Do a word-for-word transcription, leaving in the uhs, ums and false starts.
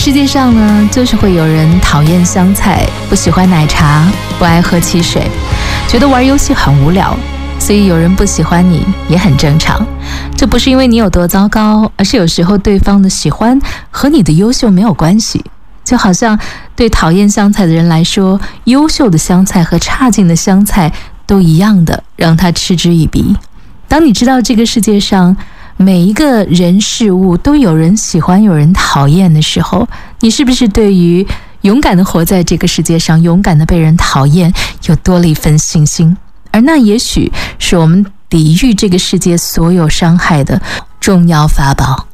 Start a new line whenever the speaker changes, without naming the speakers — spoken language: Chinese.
世界上呢，就是会有人讨厌香菜，不喜欢奶茶，不爱喝汽水，觉得玩游戏很无聊，所以有人不喜欢你也很正常。这不是因为你有多糟糕，而是有时候对方的喜欢和你的优秀没有关系。就好像对讨厌香菜的人来说，优秀的香菜和差劲的香菜都一样的，让他嗤之以鼻。当你知道这个世界上每一个人事物都有人喜欢有人讨厌的时候，你是不是对于勇敢的活在这个世界上，勇敢的被人讨厌有多了一份信心？而那也许是我们抵御这个世界所有伤害的重要法宝。